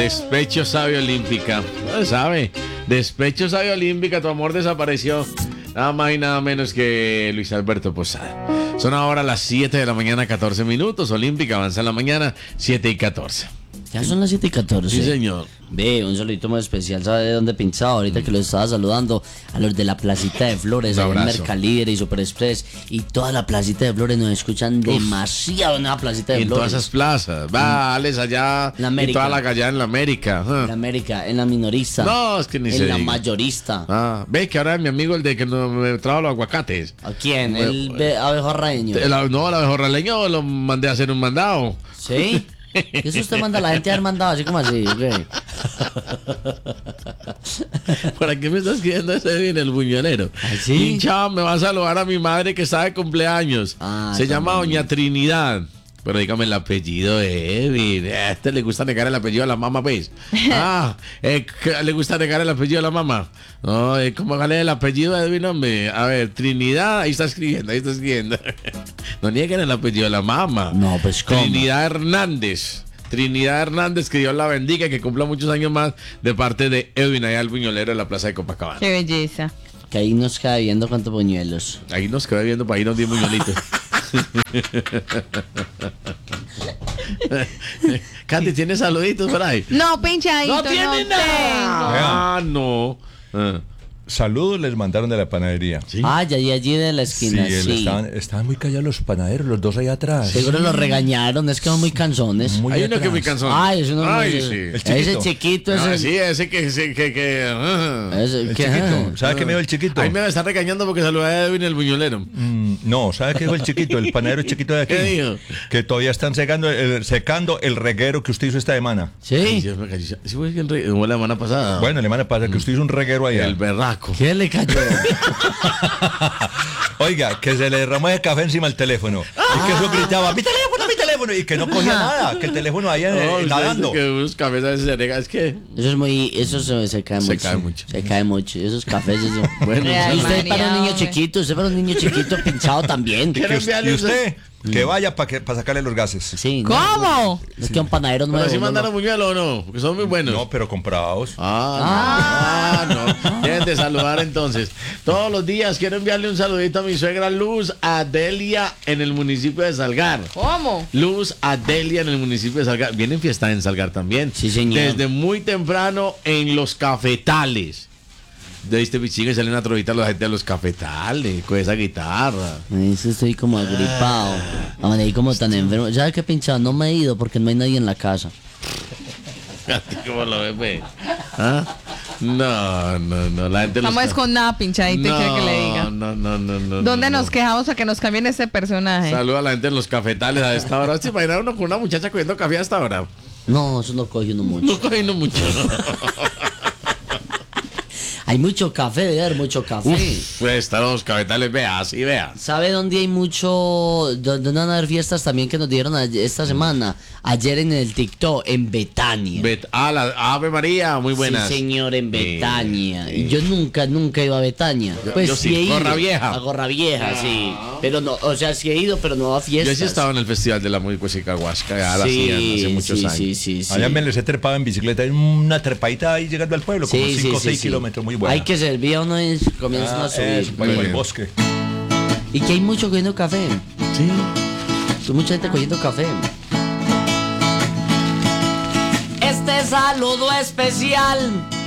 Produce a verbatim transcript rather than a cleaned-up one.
Despecho Sabio Olímpica. No sabe. Despecho Sabio Olímpica, tu amor desapareció. Nada más y nada menos que Luis Alberto Posada. Son ahora las siete de la mañana, catorce minutos. Olímpica avanza en la mañana, siete y catorce. Ya son las siete y catorce. Sí, señor. Ve, un saludito muy especial, ¿sabe de dónde pinchaba? Ahorita que lo estaba saludando a los de la Placita de Flores, allá en Mercalíder y Super Express. Y toda la Placita de Flores nos escuchan Uf. demasiado en la Placita de y en Flores. En todas esas plazas. Va, Alex, allá. En América. Y toda la allá en la América. En la América, en la minorista. No, es que ni en se la diga. mayorista. Ah, ve que ahora es mi amigo el de que no, me trajo los aguacates. ¿A quién? Bueno, El be- abejorreño. El, no, el abejorraleño lo mandé a hacer un mandado. ¿Sí? ¿Y eso usted manda a la gente a haber mandado así como así? Okay. ¿Para qué me estás escribiendo ese en el buñuelero? ¿Sí? Y chao, me va a saludar a mi madre que está de cumpleaños. Ah, Se llama también. Doña Trinidad. Pero dígame el apellido de Edwin. A este le gusta negar el apellido a la mamá, pues. Ah, eh, ¿le gusta negar el apellido a la mamá? No, eh, ¿cómo gale el apellido de Edwin, hombre? A ver, Trinidad, ahí está escribiendo, ahí está escribiendo. No nieguen el apellido de la mamá. No, pues ¿cómo? Trinidad Hernández. Trinidad Hernández, que Dios la bendiga y que cumpla muchos años más de parte de Edwin, allá al buñolero de la Plaza de Copacabana. Qué belleza. Que ahí nos queda viendo cuántos buñuelos. Ahí nos queda viendo para ir unos diez buñuelitos. Katy, ¿tienes saluditos por ahí? No, pinchadito, ¡No tiene no nada! Ah, no. Ah. Saludos les mandaron de la panadería. ¿Sí? Ah, ya, y allí de la esquina, él sí. Estaban, estaban muy callados los panaderos, los dos ahí atrás. Seguro los regañaron, es que son muy cansones. Muy Hay uno atrás. que es muy cansón. Ay, ese no Ay, ese, sí. El ese chiquito. chiquito, Ah, ese. sí, ese que... ese que, que ah. ese El que- chiquito. ¿Sabe qué me dio el chiquito? Ahí me está regañando porque saludé a Edwin el buñolero. Mm, no, ¿sabe qué dijo el chiquito? El panadero chiquito de aquí. ¿Qué dijo? Que todavía están secando el, secando el reguero que usted hizo esta semana. Ay, Sí. Dios me cayó. Sí, fue el re- fue la semana pasada. Bueno, la semana pasada que usted hizo un reguero allá. El berraco. ¿Qué le cayó? Oiga, que se le derramó el café encima del teléfono. Y que eso gritaba, mi teléfono, mi teléfono. Y que no cogía nada, que el teléfono ahí eh, No, usted nadando. dice que unos cafés a veces se rega. Es que... Eso es muy, eso se, se cae Se mucho. cae mucho. Se cae mucho. Esos cafés. Eso. Bueno, Ay, Y usted María, para un niño hombre. chiquito, usted para un niño chiquito pinchado también. Y, que ¿Quiere usted, enviarle y un- usted, que vaya para para sacarle los gases. Sí. no, ¿Cómo? Es que un panadero ¿Pero nuevo. si no, mandaron no. buñuelo o no? Porque son muy buenos. No, pero comprados. Ah, no. Ah, no. Deben de saludar entonces. Todos los días quiero enviarle un saludito a mi suegra Luz Adelia en el municipio de Salgar. ¿Cómo? Luz Adelia en el municipio de Salgar. Vienen fiesta en Salgar también. Sí, señor. Desde muy temprano en los cafetales. De este pichiga y salen a trovitar a la gente a los cafetales con esa guitarra. Eso estoy como agripado. Vamos ahí como tan enfermo. ¿Sabes qué pinchado? No me he ido porque no hay nadie en la casa. ¿A ti cómo lo ves, ve? ¿Ah? No, no, no. La gente los Estamos ca- con nada pinchadito y quiere que le diga. No, no, no, no. ¿Dónde no, nos no. quejamos a que nos cambien ese personaje? Saluda a la gente en los cafetales a esta hora. ¿Se imagina uno con una muchacha cogiendo café hasta ahora? No, eso no coge uno mucho. No cogiendo mucho. Hay mucho café, debe haber mucho café. Uf, pues están los cafetales, vea, así vea. ¿Sabe dónde hay mucho? ¿Dónde van a haber fiestas también que nos dieron a- esta semana? Ayer en el TikTok, en Betania. Bet ah, la Ave María, muy buenas. Sí, señor, en Sí, Betania. sí. Y yo nunca, nunca he ido a Betania. Yo- Pues yo sí, he ido. Gorra Vieja. A Gorra Vieja, sí. Pero no, o sea, sí he ido, pero no a fiestas. Yo sí estaba en el Festival de la Música Huasca, ya la Sí, hacían hace muchos sí, años. sí, sí, sí. Allá me les he trepado en bicicleta. Hay una trepadita ahí llegando al pueblo, como Sí, cinco o sí, seis sí, sí. kilómetros, muy buena. Hay que servir a uno y comienzan Ah, a subir. es, Muy muy bien. el bosque. Y que hay mucho cogiendo café. Sí. Hay mucha gente cogiendo café. Este saludo especial